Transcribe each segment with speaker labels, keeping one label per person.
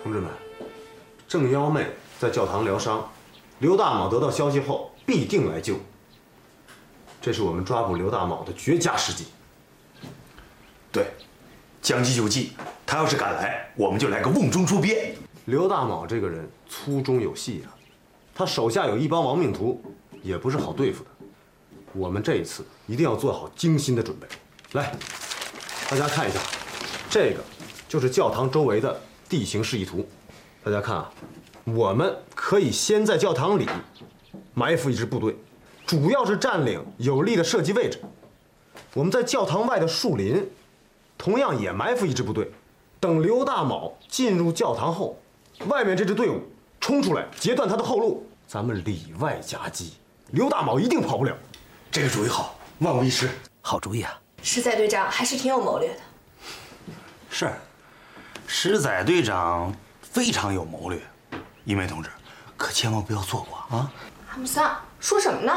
Speaker 1: 同志们，郑幺妹在教堂疗伤，刘大卯得到消息后必定来救。这是我们抓捕刘大卯的绝佳时机。
Speaker 2: 对，将计就计，他要是敢来，我们就来个瓮中捉鳖。
Speaker 1: 刘大卯这个人粗中有细呀，他手下有一帮亡命徒，也不是好对付的。我们这一次一定要做好精心的准备。来，大家看一下，这个就是教堂周围的地形示意图。大家看啊，我们可以先在教堂里埋伏一支部队，主要是占领有利的射击位置。我们在教堂外的树林，同样也埋伏一支部队。等刘大卯进入教堂后，外面这支队伍冲出来截断他的后路，咱们里外夹击，刘大卯一定跑不了。
Speaker 2: 这个主意好，万无一失。
Speaker 3: 好主意啊！
Speaker 4: 实在队长还是挺有谋略的。
Speaker 2: 是，石仔队长非常有谋略。一梅同志，可千万不要错过啊！
Speaker 4: 阿姆桑说什么呢？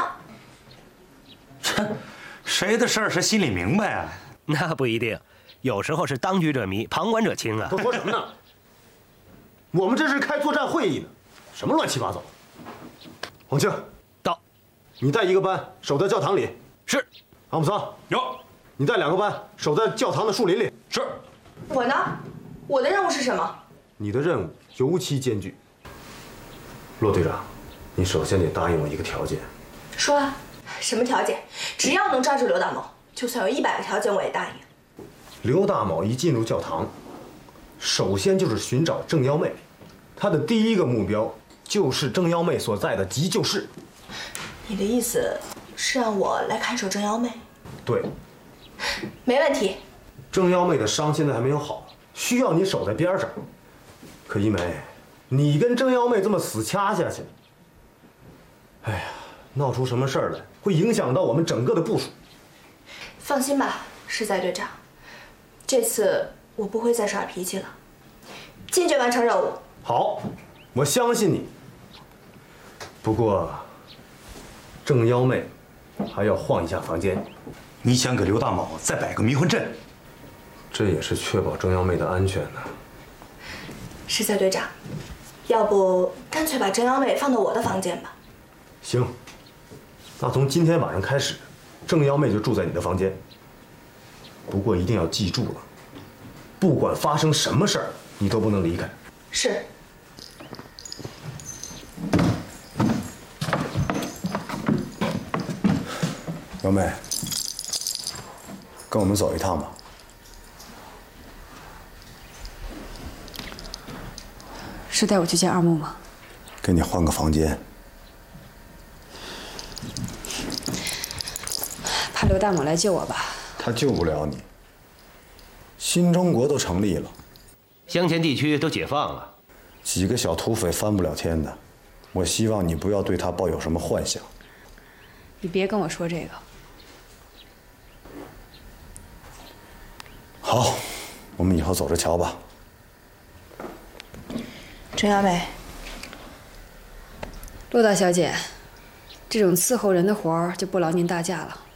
Speaker 2: 谁的事儿是心里明白啊？
Speaker 3: 那不一定，有时候是当局者迷，旁观者清啊。
Speaker 1: 都说什么呢？我们这是开作战会议呢，什么乱七八糟！黄庆，
Speaker 3: 到，
Speaker 1: 你带一个班守在教堂里。
Speaker 3: 是。
Speaker 1: 阿姆桑，
Speaker 2: 有。
Speaker 1: 你带2个班守在教堂的树林里。
Speaker 2: 是。
Speaker 4: 我呢？我的任务是什么？
Speaker 1: 你的任务尤其艰巨。骆队长，你首先得答应我一个条件。
Speaker 4: 说啊，什么条件？只要能抓住刘大卯，就算有100个条件我也答应。
Speaker 1: 刘大卯一进入教堂，首先就是寻找郑幺妹，他的第一个目标就是郑幺妹所在的急救室。
Speaker 4: 你的意思是让我来看守郑幺妹？
Speaker 1: 对，
Speaker 4: 没问题。
Speaker 1: 郑幺妹的伤现在还没有好，需要你守在边上。可一梅，你跟郑幺妹这么死掐下去，哎呀，闹出什么事儿来，会影响到我们整个的部署。
Speaker 4: 放心吧，石仔队长，这次我不会再耍脾气了，坚决完成任务。
Speaker 1: 好，我相信你。不过，郑幺妹还要换一下房间。
Speaker 2: 你想给刘大卯再摆个迷魂阵？
Speaker 1: 这也是确保郑幺妹的安全呢。
Speaker 4: 石仔队长，要不干脆把郑幺妹放到我的房间吧？
Speaker 1: 行，那从今天晚上开始，郑幺妹就住在你的房间。不过一定要记住了，不管发生什么事儿，你都不能离开。
Speaker 4: 是。
Speaker 5: 幺妹，跟我们走一趟吧。
Speaker 6: 是带我去见二木吗？
Speaker 5: 给你换个房间。
Speaker 6: 怕刘大猛来救我吧？
Speaker 5: 他救不了你。新中国都成立了，
Speaker 3: 乡前地区都解放了，
Speaker 5: 几个小土匪翻不了天的。我希望你不要对他抱有什么幻想。
Speaker 6: 你别跟我说这个。
Speaker 5: 好，我们以后走着瞧吧。
Speaker 4: 郑幺妹，
Speaker 6: 骆大小姐，这种伺候人的活儿就不劳您大驾了。